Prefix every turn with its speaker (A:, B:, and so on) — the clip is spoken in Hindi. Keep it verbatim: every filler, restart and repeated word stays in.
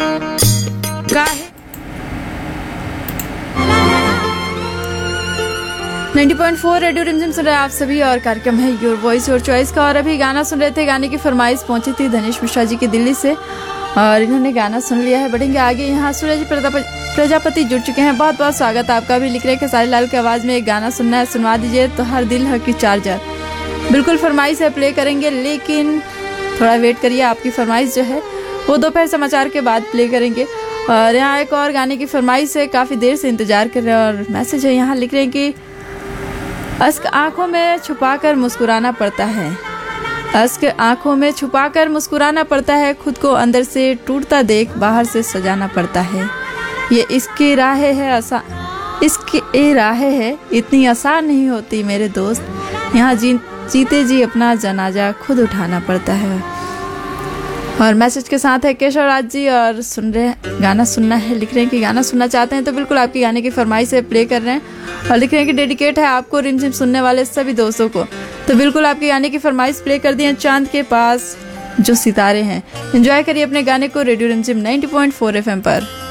A: काहे नब्बे पॉइंट चार रेडियो रिमझिम सुन रहे हैं आप सभी और कार्यक्रम है योर वॉइस योर चॉइस का। और अभी गाना सुन रहे थे, गाने की फरमाइश पहुंची थी धनेश मिश्रा जी की दिल्ली से और इन्होंने गाना सुन लिया है। बढ़ेंगे आगे। यहाँ सूरज प्रजापति जुड़ चुके हैं, बहुत बहुत स्वागत आपका भी। लिख रहे हैं सारी लाल की आवाज़ में एक गाना सुनना है, सुनवा दीजिए तो हर दिल है की चार्जर। बिल्कुल फरमाइश है, प्ले करेंगे, लेकिन थोड़ा वेट करिए। आपकी फरमाइश जो है वो दोपहर समाचार के बाद प्ले करेंगे। और यहाँ एक और गाने की फरमाइश है, काफ़ी देर से इंतजार कर रहे हैं और मैसेज है यहाँ लिख रहे हैं कि अश्क आंखों में छुपाकर मुस्कुराना पड़ता है, अश्क आंखों में छुपाकर मुस्कुराना पड़ता है, खुद को अंदर से टूटता देख बाहर से सजाना पड़ता है। ये इसकी राहें है आसान, इसकी राहें है इतनी आसान नहीं होती मेरे दोस्त, यहाँ जी जीते जी अपना जनाजा खुद उठाना पड़ता है। और मैसेज के साथ है केशव राज जी और सुन रहे हैं गाना सुनना है, लिख रहे हैं कि गाना सुनना चाहते हैं तो बिल्कुल आपकी गाने की फरमाइश से प्ले कर रहे हैं और लिख रहे हैं कि डेडिकेट है आपको रिमझिम सुनने वाले सभी दोस्तों को। तो बिल्कुल आपकी गाने की फरमाइश प्ले कर दी है, चांद के पास जो सितारे हैं। एंजॉय करिए अपने गाने को रेडियो रिमझिम नब्बे पॉइंट चार एफएम पर।